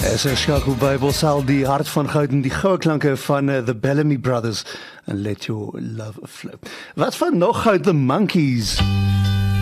Is 'n skakel by Bosal, die hart van goud en die goue klanke van The Bellamy Brothers and Let Your Love Flow. Wat van nog goud, The Monkees?